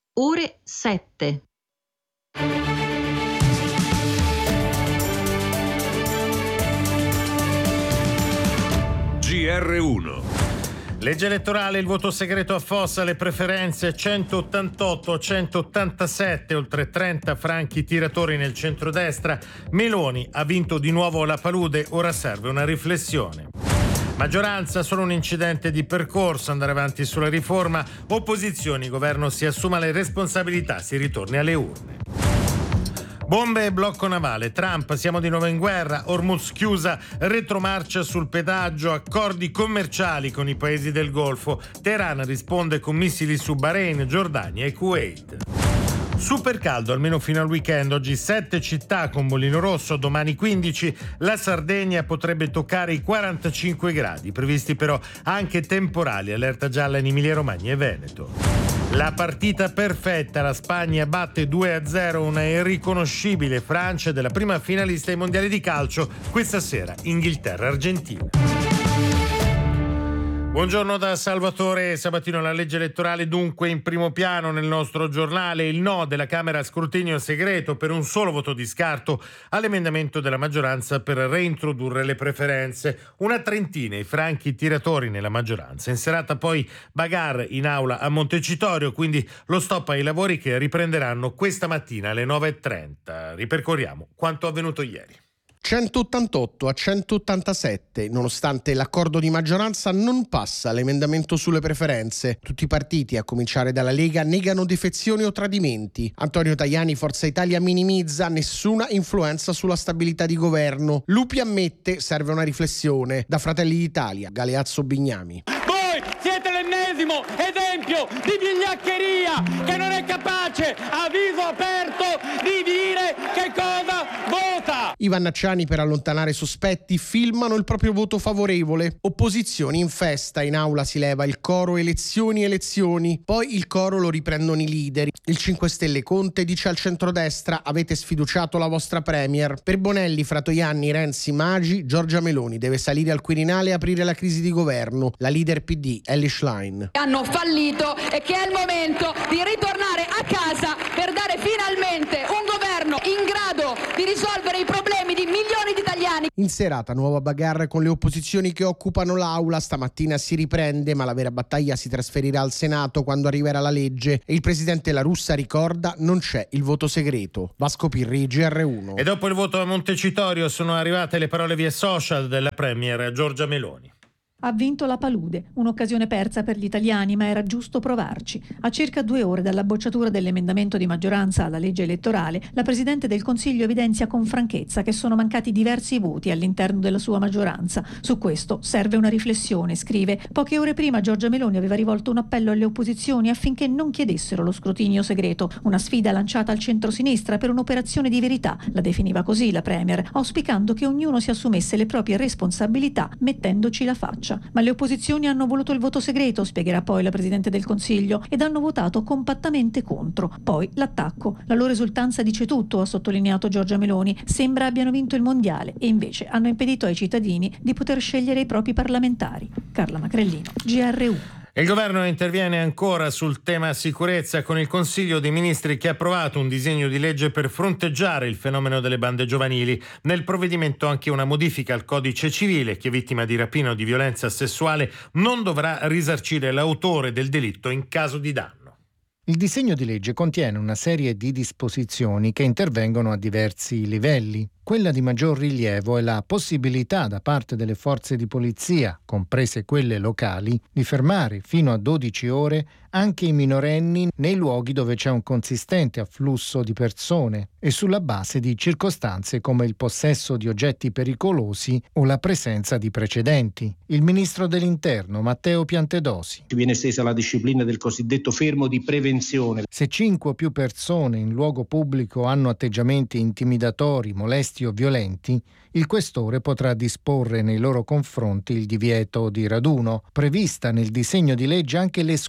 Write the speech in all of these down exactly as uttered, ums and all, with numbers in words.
Ore sette. G R uno. Legge elettorale, il voto segreto affossa le preferenze, centottantotto a centottantasette, oltre trenta franchi tiratori nel centrodestra. Meloni ha vinto di nuovo la palude, ora serve una riflessione. Maggioranza, solo un incidente di percorso, andare avanti sulla riforma. Opposizioni, governo si assuma le responsabilità, si ritorni alle urne. Bombe e blocco navale, Trump, siamo di nuovo in guerra, Hormuz chiusa, retromarcia sul pedaggio, accordi commerciali con i paesi del Golfo, Teheran risponde con missili su Bahrain, Giordania e Kuwait. Super caldo, almeno fino al weekend, oggi sette città con bollino rosso, domani quindici, la Sardegna potrebbe toccare i quarantacinque gradi, previsti però anche temporali, allerta gialla in Emilia-Romagna e Veneto. La partita perfetta, la Spagna batte due a zero una irriconoscibile Francia della prima finalista ai mondiali di calcio, questa sera Inghilterra-Argentina. Buongiorno da Salvatore Sabatino. La legge elettorale dunque in primo piano nel nostro giornale, il no della Camera a scrutinio segreto per un solo voto di scarto all'emendamento della maggioranza per reintrodurre le preferenze, una trentina i franchi tiratori nella maggioranza. In serata poi bagarre in aula a Montecitorio, quindi lo stop ai lavori che riprenderanno questa mattina alle nove e trenta. Ripercorriamo quanto avvenuto ieri. centottantotto a centottantasette, nonostante l'accordo di maggioranza non passa l'emendamento sulle preferenze. Tutti i partiti, a cominciare dalla Lega, negano defezioni o tradimenti. Antonio Tajani, Forza Italia, minimizza nessuna influenza sulla stabilità di governo. Lupi ammette serve una riflessione. Da Fratelli d'Italia, Galeazzo Bignami. Voi siete l'ennesimo esempio di vigliaccheria che non è capace a viso aperto di dire che cosa vota. I Vannacciani, per allontanare sospetti, filmano il proprio voto favorevole. Opposizioni in festa, in aula si leva il coro elezioni elezioni, poi il coro lo riprendono i leader. Il cinque Stelle Conte dice al centrodestra: avete sfiduciato la vostra premier. Per Bonelli, Fratoianni, Renzi, Magi, Giorgia Meloni deve salire al Quirinale e aprire la crisi di governo. La leader P D, Elly Schlein. Hanno fallito e che è il momento di ritornare a casa per dare finalmente un governo in grado di risolvere i problemi di milioni di italiani. In serata nuova bagarre con le opposizioni che occupano l'aula. Stamattina si riprende, ma la vera battaglia si trasferirà al Senato quando arriverà la legge e il presidente La Russa ricorda: non c'è il voto segreto. Vasco Pirri, G R uno. E dopo il voto a Montecitorio sono arrivate le parole via social della premier Giorgia Meloni. Ha vinto la palude, un'occasione persa per gli italiani, ma era giusto provarci. A circa due ore dalla bocciatura dell'emendamento di maggioranza alla legge elettorale, la Presidente del Consiglio evidenzia con franchezza che sono mancati diversi voti all'interno della sua maggioranza. Su questo serve una riflessione, scrive. Poche ore prima Giorgia Meloni aveva rivolto un appello alle opposizioni affinché non chiedessero lo scrutinio segreto, una sfida lanciata al centro-sinistra per un'operazione di verità, la definiva così la Premier, auspicando che ognuno si assumesse le proprie responsabilità mettendoci la faccia. Ma le opposizioni hanno voluto il voto segreto, spiegherà poi la Presidente del Consiglio, ed hanno votato compattamente contro. Poi l'attacco. La loro esultanza dice tutto, ha sottolineato Giorgia Meloni. Sembra abbiano vinto il mondiale e invece hanno impedito ai cittadini di poter scegliere i propri parlamentari. Carla Macrellino, G R uno. Il governo interviene ancora sul tema sicurezza con il Consiglio dei Ministri che ha approvato un disegno di legge per fronteggiare il fenomeno delle bande giovanili. Nel provvedimento anche una modifica al codice civile: chi è vittima di rapina o di violenza sessuale non dovrà risarcire l'autore del delitto in caso di danno. Il disegno di legge contiene una serie di disposizioni che intervengono a diversi livelli. Quella di maggior rilievo è la possibilità da parte delle forze di polizia, comprese quelle locali, di fermare fino a dodici ore anche i minorenni nei luoghi dove c'è un consistente afflusso di persone e sulla base di circostanze come il possesso di oggetti pericolosi o la presenza di precedenti. Il ministro dell'Interno, Matteo Piantedosi. Viene estesa la disciplina del cosiddetto fermo di prevenzione. Se cinque o più persone in luogo pubblico hanno atteggiamenti intimidatori, molesti o violenti, il questore potrà disporre nei loro confronti il divieto di raduno. Prevista nel disegno di legge anche l'esclusione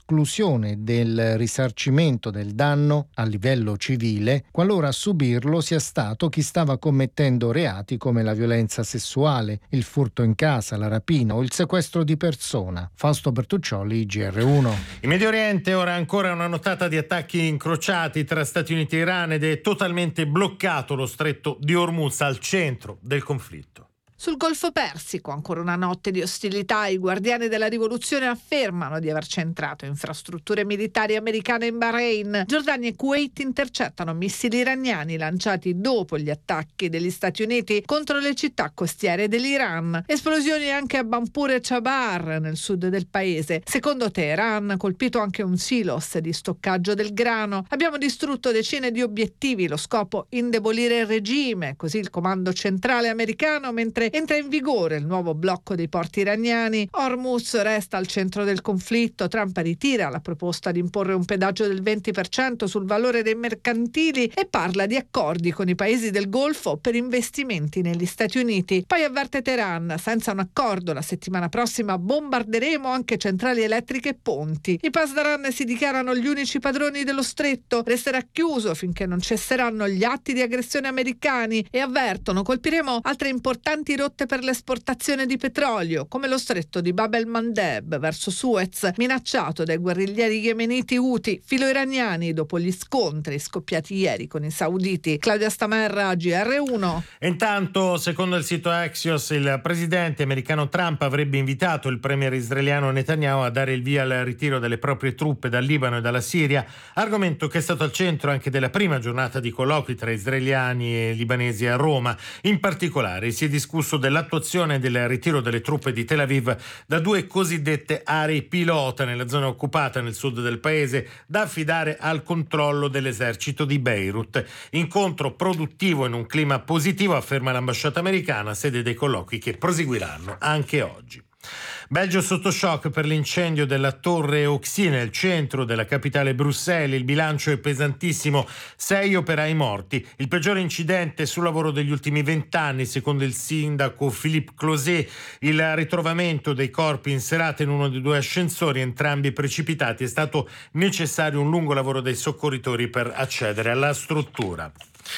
previsione del risarcimento del danno a livello civile qualora a subirlo sia stato chi stava commettendo reati come la violenza sessuale, il furto in casa, la rapina o il sequestro di persona. Fausto Bertuccioli, G R uno. In Medio Oriente ora ancora una nottata di attacchi incrociati tra Stati Uniti e Iran ed è totalmente bloccato lo stretto di Hormuz al centro del conflitto. Sul Golfo Persico, ancora una notte di ostilità, i guardiani della rivoluzione affermano di aver centrato infrastrutture militari americane in Bahrain. Giordania e Kuwait intercettano missili iraniani lanciati dopo gli attacchi degli Stati Uniti contro le città costiere dell'Iran. Esplosioni anche a Bampur e Chabar, nel sud del paese. Secondo Teheran, colpito anche un silos di stoccaggio del grano. Abbiamo distrutto decine di obiettivi, lo scopo indebolire il regime, così il comando centrale americano, mentre entra in vigore il nuovo blocco dei porti iraniani. Hormuz resta al centro del conflitto. Trump ritira la proposta di imporre un pedaggio del venti per cento sul valore dei mercantili e parla di accordi con i paesi del Golfo per investimenti negli Stati Uniti. Poi avverte Teheran: senza un accordo la settimana prossima bombarderemo anche centrali elettriche e ponti. I Pasdaran si dichiarano gli unici padroni dello stretto. Resterà chiuso finché non cesseranno gli atti di aggressione americani e avvertono: colpiremo altre importanti rotte per l'esportazione di petrolio, come lo stretto di Bab el-Mandeb verso Suez, minacciato dai guerriglieri yemeniti Houthi, filo-iraniani, dopo gli scontri scoppiati ieri con i sauditi. Claudia Stamerra, G R uno. Intanto, secondo il sito Axios, il presidente americano Trump avrebbe invitato il premier israeliano Netanyahu a dare il via al ritiro delle proprie truppe dal Libano e dalla Siria, argomento che è stato al centro anche della prima giornata di colloqui tra israeliani e libanesi a Roma. In particolare si è discusso dell'attuazione del ritiro delle truppe di Tel Aviv da due cosiddette aree pilota nella zona occupata nel sud del paese, da affidare al controllo dell'esercito di Beirut. Incontro produttivo in un clima positivo, afferma l'ambasciata americana, sede dei colloqui che proseguiranno anche oggi. Belgio sotto shock per l'incendio della torre Oxy nel centro della capitale Bruxelles. Il bilancio è pesantissimo, sei operai morti, il peggiore incidente sul lavoro degli ultimi vent'anni secondo il sindaco Philippe Closet. Il ritrovamento dei corpi in serata in uno dei due ascensori, entrambi precipitati. È stato necessario un lungo lavoro dei soccorritori per accedere alla struttura.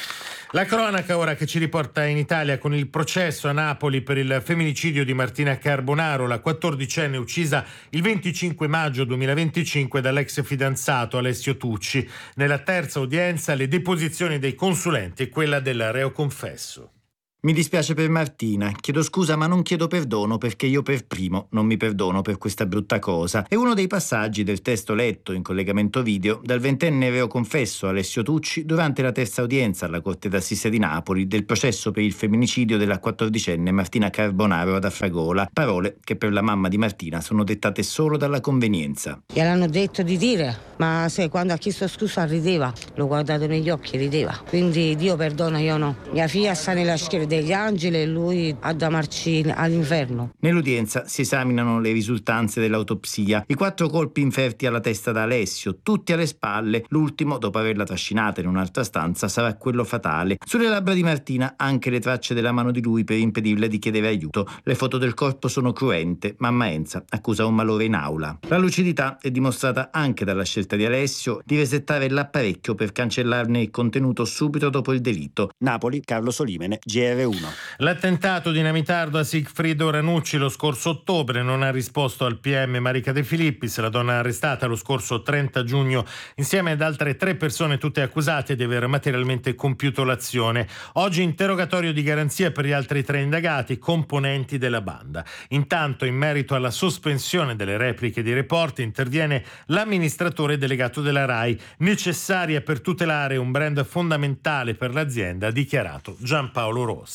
La cronaca ora che ci riporta in Italia con il processo a Napoli per il femminicidio di Martina Carbonaro, la quattordicenne uccisa il venticinque maggio duemilaventicinque dall'ex fidanzato Alessio Tucci. Nella terza udienza le deposizioni dei consulenti e quella del reo confesso. Mi dispiace per Martina, chiedo scusa ma non chiedo perdono perché io per primo non mi perdono per questa brutta cosa. È uno dei passaggi del testo letto in collegamento video dal ventenne reo confesso Alessio Tucci durante la terza udienza alla Corte d'Assise di Napoli del processo per il femminicidio della quattordicenne Martina Carbonaro ad Afragola. Parole che per la mamma di Martina sono dettate solo dalla convenienza. Gliel'hanno detto di dire, ma se quando ha chiesto scusa rideva, l'ho guardato negli occhi e rideva. Quindi Dio perdona, io no. Mia figlia sta nella schiera degli angeli e lui a damarci all'inferno. Nell'udienza si esaminano le risultanze dell'autopsia. I quattro colpi inferti alla testa da Alessio, tutti alle spalle. L'ultimo, dopo averla trascinata in un'altra stanza, sarà quello fatale. Sulle labbra di Martina anche le tracce della mano di lui per impedirle di chiedere aiuto. Le foto del corpo sono cruente. Mamma Enza accusa un malore in aula. La lucidità è dimostrata anche dalla scelta di Alessio di resettare l'apparecchio per cancellarne il contenuto subito dopo il delitto. Napoli, Carlo Solimene, G R uno. L'attentato dinamitardo a Sigfrido Ranucci lo scorso ottobre non ha risposto al P M Marica De Filippis. La donna arrestata lo scorso trenta giugno insieme ad altre tre persone tutte accusate di aver materialmente compiuto l'azione. Oggi interrogatorio di garanzia per gli altri tre indagati, componenti della banda. Intanto, in merito alla sospensione delle repliche di report, interviene l'amministratore delegato della RAI, necessaria per tutelare un brand fondamentale per l'azienda, ha dichiarato Giampaolo Rossi.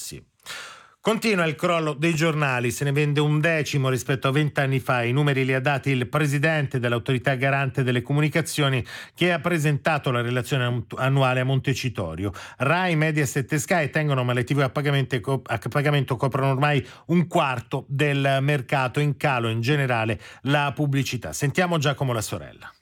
Continua il crollo dei giornali, se ne vende un decimo rispetto a vent'anni fa. I numeri li ha dati il presidente dell'autorità garante delle comunicazioni, che ha presentato la relazione annuale a Montecitorio. Rai, Mediaset e Sky tengono, ma le tivù a pagamento, a pagamento coprono ormai un quarto del mercato, in calo in generale la pubblicità. Sentiamo Giacomo La Sorella.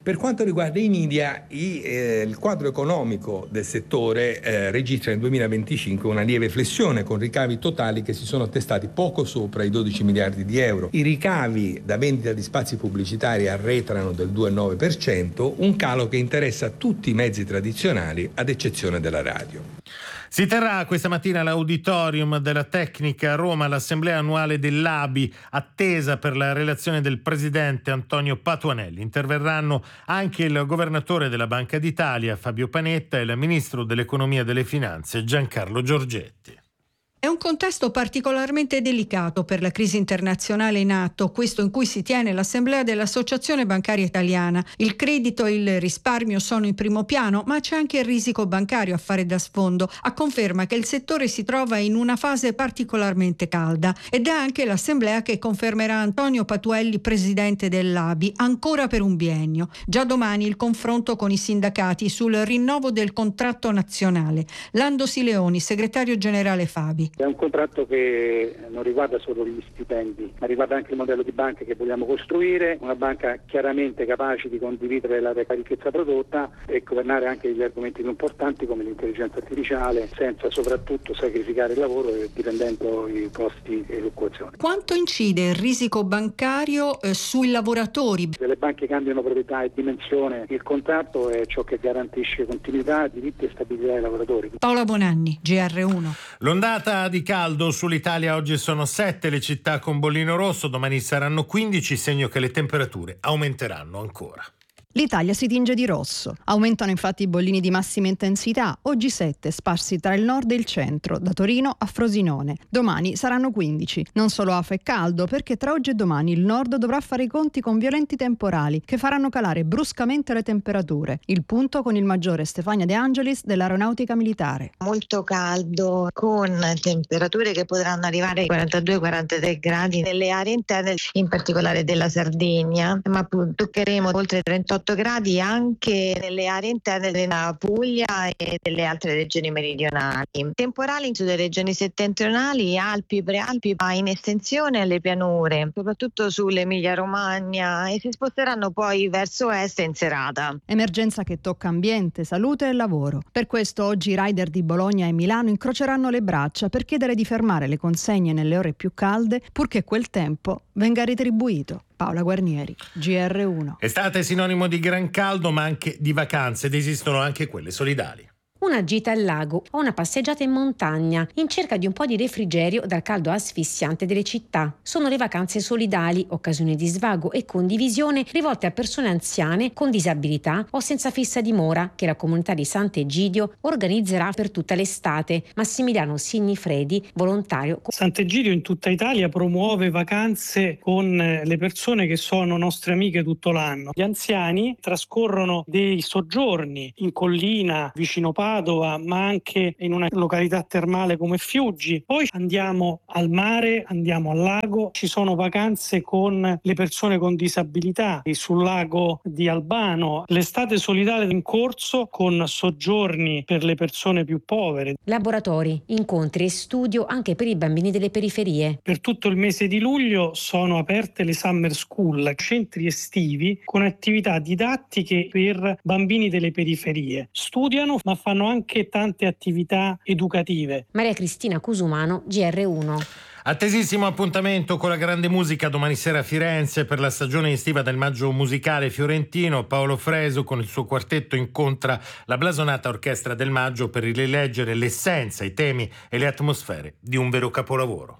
Per quanto riguarda i media, i, eh, il quadro economico del settore eh, registra nel duemilaventicinque una lieve flessione, con ricavi totali che si sono attestati poco sopra i dodici miliardi di euro. I ricavi da vendita di spazi pubblicitari arretrano del due virgola nove per cento, un calo che interessa tutti i mezzi tradizionali ad eccezione della radio. Si terrà questa mattina all'Auditorium della Tecnica a Roma l'assemblea annuale dell'A B I, attesa per la relazione del presidente Antonio Patuanelli. Interverranno anche il governatore della Banca d'Italia Fabio Panetta e il ministro dell'Economia e delle Finanze Giancarlo Giorgetti. È un contesto particolarmente delicato per la crisi internazionale in atto, questo in cui si tiene l'assemblea dell'Associazione Bancaria Italiana. Il credito e il risparmio sono in primo piano, ma c'è anche il risico bancario a fare da sfondo, a conferma che il settore si trova in una fase particolarmente calda. Ed è anche l'assemblea che confermerà Antonio Patuelli presidente dell'A B I, ancora per un biennio. Già domani il confronto con i sindacati sul rinnovo del contratto nazionale. Lando Sileoni, segretario generale Fabi. È un contratto che non riguarda solo gli stipendi, ma riguarda anche il modello di banca che vogliamo costruire, una banca chiaramente capace di condividere la ricchezza prodotta e governare anche gli argomenti più importanti come l'intelligenza artificiale, senza soprattutto sacrificare il lavoro e dipendendo i costi e l'occupazione. Quanto incide il risico bancario eh, sui lavoratori? Se le banche cambiano proprietà e dimensione, il contratto è ciò che garantisce continuità, diritti e stabilità ai lavoratori. Paola Bonanni, G R uno. L'ondata di caldo sull'Italia oggi sono sette le città con bollino rosso, domani saranno quindici, segno che le temperature aumenteranno ancora. L'Italia si tinge di rosso. Aumentano infatti i bollini di massima intensità, oggi sette, sparsi tra il nord e il centro, da Torino a Frosinone. Domani saranno quindici. Non solo afa e caldo, perché tra oggi e domani il nord dovrà fare i conti con violenti temporali che faranno calare bruscamente le temperature. Il punto con il maggiore Stefania De Angelis dell'Aeronautica Militare. Molto caldo, con temperature che potranno arrivare ai quarantadue quarantatré gradi nelle aree interne, in particolare della Sardegna, ma toccheremo oltre trentotto gradi anche nelle aree interne della Puglia e delle altre regioni meridionali. Temporali sulle regioni settentrionali, Alpi, Prealpi, ma in estensione alle pianure, soprattutto sull'Emilia Romagna, e si sposteranno poi verso est in serata. Emergenza che tocca ambiente, salute e lavoro. Per questo oggi i rider di Bologna e Milano incroceranno le braccia per chiedere di fermare le consegne nelle ore più calde, purché quel tempo venga retribuito. Paola Guarnieri, G R uno. Estate è sinonimo di gran caldo, ma anche di vacanze, ed esistono anche quelle solidali. Una gita al lago o una passeggiata in montagna in cerca di un po' di refrigerio dal caldo asfissiante delle città. Sono le vacanze solidali, occasioni di svago e condivisione rivolte a persone anziane con disabilità o senza fissa dimora, che la comunità di Sant'Egidio organizzerà per tutta l'estate. Massimiliano Signifredi, volontario. Sant'Egidio in tutta Italia promuove vacanze con le persone che sono nostre amiche tutto l'anno. Gli anziani trascorrono dei soggiorni in collina, vicino Padova, ma anche in una località termale come Fiuggi. Poi andiamo al mare, andiamo al lago. Ci sono vacanze con le persone con disabilità sul lago di Albano. L'estate solidale in corso con soggiorni per le persone più povere. Laboratori, incontri e studio anche per i bambini delle periferie. Per tutto il mese di luglio sono aperte le summer school, centri estivi con attività didattiche per bambini delle periferie. Studiano, ma fanno anche tante attività educative. Maria Cristina Cusumano, G R uno. Attesissimo appuntamento con la grande musica domani sera a Firenze per la stagione estiva del Maggio Musicale Fiorentino. Paolo Fresu con il suo quartetto incontra la blasonata Orchestra del Maggio per rileggere l'essenza, i temi e le atmosfere di un vero capolavoro.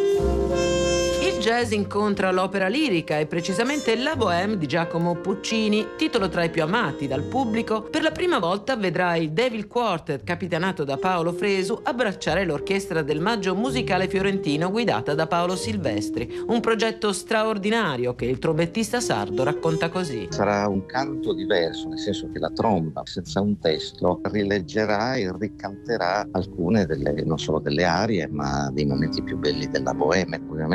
Il jazz incontra l'opera lirica e precisamente la Bohème di Giacomo Puccini, titolo tra i più amati dal pubblico. Per la prima volta vedrà il Devil Quartet, capitanato da Paolo Fresu, abbracciare l'Orchestra del Maggio Musicale Fiorentino guidata da Paolo Silvestri. Un progetto straordinario che il trombettista sardo racconta così. Sarà un canto diverso, nel senso che la tromba, senza un testo, rileggerà e ricanterà alcune delle, non solo delle arie, ma dei momenti più belli della Bohème. Ovviamente ci sarà un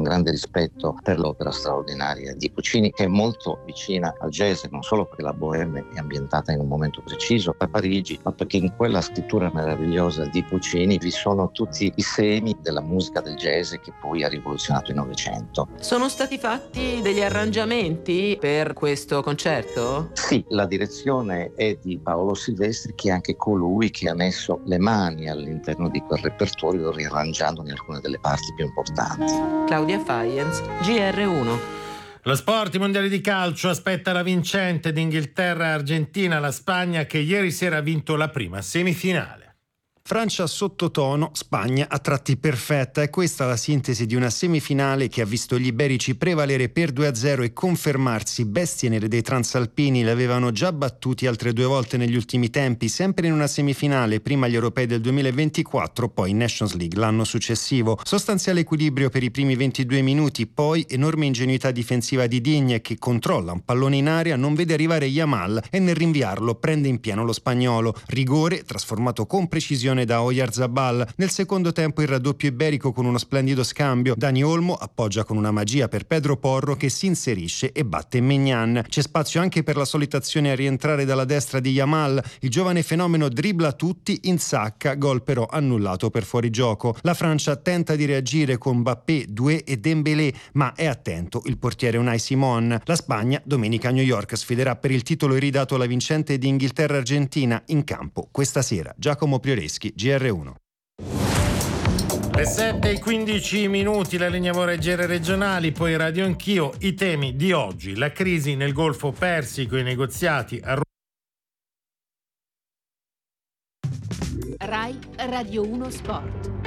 grande rispetto per l'opera straordinaria di Puccini, che è molto vicina al jazz, non solo perché la Bohème è ambientata in un momento preciso a Parigi, ma perché in quella scrittura meravigliosa di Puccini vi sono tutti i semi della musica del jazz che poi ha rivoluzionato il Novecento. Sono stati fatti degli arrangiamenti per questo concerto? Sì, la direzione è di Paolo Silvestri, che è anche colui che ha messo le mani all'interno di quel repertorio, riarrangiandone alcune delle parti più importanti. Claudia Faienz, G R uno. Lo sport, i mondiali di calcio, aspetta la vincente d'Inghilterra-Argentina, la Spagna che ieri sera ha vinto la prima semifinale. Francia sottotono, Spagna a tratti perfetta. È questa la sintesi di una semifinale che ha visto gli iberici prevalere per due a zero e confermarsi bestie nere dei transalpini. Le avevano già battuti altre due volte negli ultimi tempi, sempre in una semifinale, prima gli europei del duemilaventiquattro, poi in Nations League l'anno successivo. Sostanziale equilibrio per i primi ventidue minuti, poi enorme ingenuità difensiva di Digne che controlla un pallone in aria, non vede arrivare Yamal e nel rinviarlo prende in pieno lo spagnolo. Rigore trasformato con precisione da Oyarzabal. Nel secondo tempo il raddoppio iberico con uno splendido scambio. Dani Olmo appoggia con una magia per Pedro Porro che si inserisce e batte Maignan. C'è spazio anche per la solita azione a rientrare dalla destra di Yamal. Il giovane fenomeno dribbla tutti, insacca, gol però annullato per fuorigioco. La Francia tenta di reagire con Mbappé, Doué e Dembélé, ma è attento il portiere Unai Simon. La Spagna domenica a New York sfiderà per il titolo iridato alla vincente di Inghilterra-Argentina. In campo questa sera Giacomo Prioreschi, G R uno. Le sette e quindici minuti, la linea vorreggiere regionali, poi Radio Anch'io. I temi di oggi: la crisi nel Golfo Persico, i negoziati a Rai Radio uno Sport.